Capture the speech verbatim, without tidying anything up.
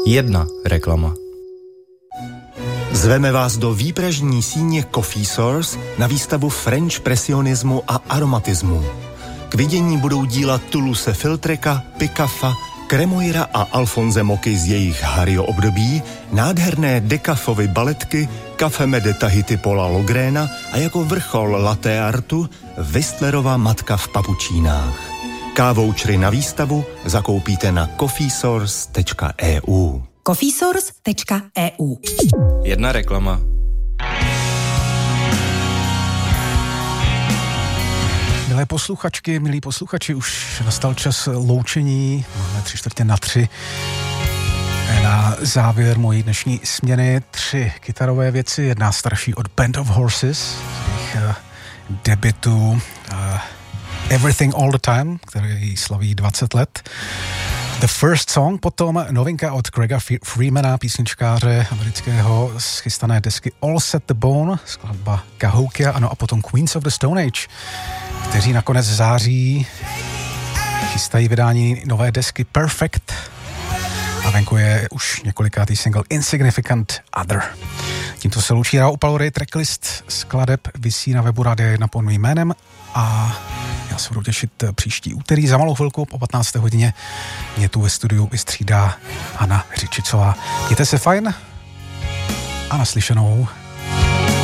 Jedna reklama. Zveme vás do výpražní síně Coffee Source na výstavu French presionismu a aromatismu. K vidění budou díla Toulouse-Lautreka, Picaffa, Cremoira a Alphonse Moky z jejich Hario období, nádherné Decafovy baletky, Café de Tahiti Paula Logréna a jako vrchol latte artu Whistlerova matka v papučínách. K-vouchery na výstavu zakoupíte na coffee source tečka e u. coffee source tečka e u. Jedna reklama. Milé posluchačky, milí posluchači, už nastal čas loučení, máme tři čtvrtě na tři. Na závěr mojí dnešní směny tři kytarové věci, jedna starší od Band of Horses, z jejich uh, debutu uh, Everything All the Time, který slaví dvacet let. The First Song, potom novinka od Grega Freemana, písničkáře amerického z chystané desky All Set the Bone, skladba Cahokia, ano, a potom Queens of the Stone Age, kteří nakonec září chystají vydání nové desky Perfect a venku je už několikátý single Insignificant Other. Tímto se loučí Rao Upalory, tracklist skladeb visí na webu Rádia jedna pod mým jménem a já se budu těšit příští úterý za malou chvilku po patnácté hodině. Mě tu ve studiu vystřídá Hana Řičicová. Mějte se fajn a naslyšenou.